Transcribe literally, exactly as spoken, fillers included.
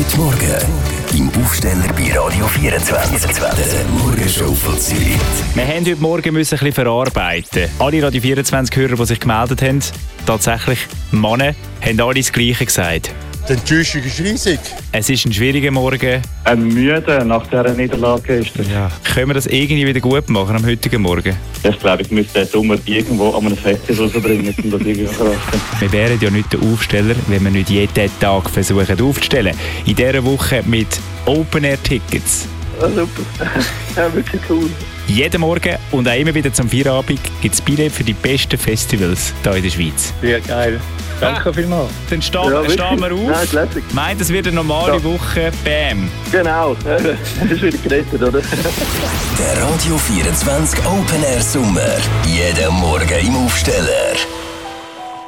Heute Morgen im Aufsteller bei Radio vierundzwanzig. Der Morgenshow von Zürich. Wir haben heute Morgen müssen ein bisschen verarbeiten. Alle Radio vierundzwanzig-Hörer, die sich gemeldet haben, tatsächlich Männer, haben alle das Gleiche gesagt. Die Enttäuschung ist riesig. Es ist ein schwieriger Morgen. Ein müde nach dieser Niederlage gestern. Ja. Können wir das irgendwie wieder gut machen am heutigen Morgen? Ich glaube, ich müsste den Sommer irgendwo an einem Festival rausbringen, um das irgendwie zu verraten. Wir wären ja nicht der Aufsteller, wenn wir nicht jeden Tag versuchen aufzustellen. In dieser Woche mit Open-Air-Tickets. Ja, super. Ja, wirklich cool. Jeden Morgen und auch immer wieder zum Feierabend gibt es Billett für die besten Festivals hier in der Schweiz. Ja, geil. Danke ah, vielmals. Dann stehen, ja, stehen wir auf. Nein, meint, es wird eine normale ja. Woche. Bam. Genau. Das ist wieder gerettet, oder? Der Radio vierundzwanzig Open Air Sommer. Jeden Morgen im Aufsteller.